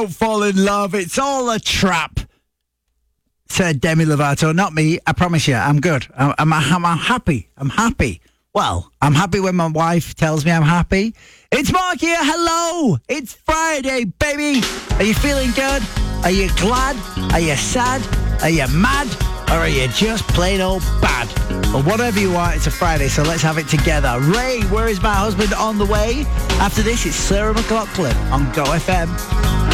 Don't fall in love. It's all a trap. Said Demi Lovato. Not me. I promise you. I'm good. I'm happy. I'm happy. Well, I'm happy when my wife tells me I'm happy. It's Mark here. Hello. It's Friday, baby. Are you feeling good? Are you glad? Are you sad? Are you mad? Or are you just plain old bad? Well, whatever you are, it's a Friday, so let's have it together. Ray, Where Is My Husband on the way? After this, it's Sarah McLachlan on Go FM.